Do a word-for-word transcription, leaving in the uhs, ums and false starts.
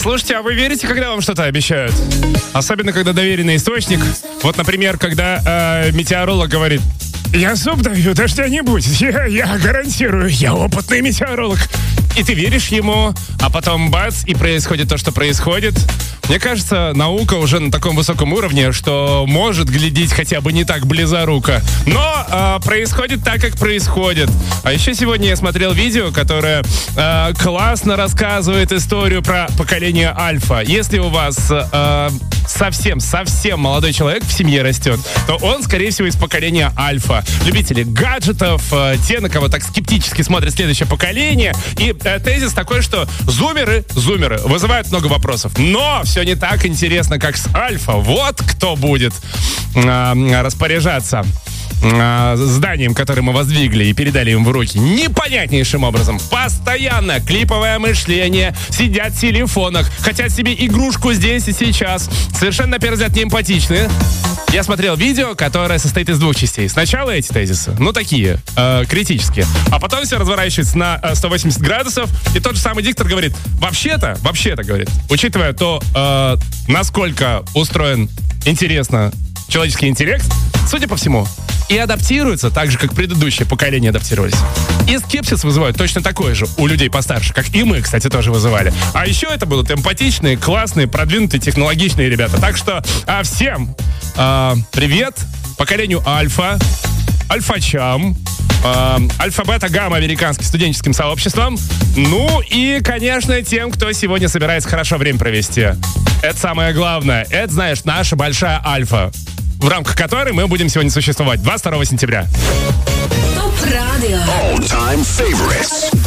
Слушайте, а вы верите, когда вам что-то обещают? Особенно, когда доверенный источник. Вот, например, когда э, метеоролог говорит: я зуб даю, дождя не будет. Я, я гарантирую, я опытный метеоролог. И ты веришь ему, а потом бац, и происходит то, что происходит. Мне кажется, наука уже на таком высоком уровне, что может глядеть хотя бы не так близоруко. Но э, происходит так, как происходит. А еще сегодня я смотрел видео, которое э, классно рассказывает историю про поколение Альфа. Если у вас э, совсем-совсем молодой человек в семье растет, то он, скорее всего, из поколения Альфа. Любители гаджетов, э, те, на кого так скептически смотрит следующее поколение. И э, тезис такой, что зумеры, зумеры вызывают много вопросов. Но все не так интересно, как с Альфа. Вот кто будет э, распоряжаться э, зданием, которое мы воздвигли и передали им в руки. Непонятнейшим образом. Постоянно клиповое мышление. Сидят в телефонах. Хотят себе игрушку здесь и сейчас. Совершенно, на первый взгляд, не эмпатичные. Я смотрел видео, которое состоит из двух частей. Сначала эти тезисы, ну такие, э, критические. А потом все разворачивается на э, сто восемьдесят градусов. И тот же самый диктор говорит: вообще-то, вообще-то, говорит, учитывая то, э, насколько устроен, интересно, человеческий интеллект, судя по всему, и адаптируются так же, как предыдущие поколения адаптировались. И скепсис вызывают точно такой же у людей постарше, как и мы, кстати, тоже вызывали. А еще это будут эмпатичные, классные, продвинутые, технологичные ребята. Так что а, всем а, привет поколению Альфа, Альфачам, а, Альфа-Бета-Гамма американским студенческим сообществом. Ну и, конечно, тем, кто сегодня собирается хорошо время провести. Это самое главное. Это, знаешь, наша большая Альфа, в рамках которой мы будем сегодня существовать двадцать второго сентября. Топ радио. All time favorites.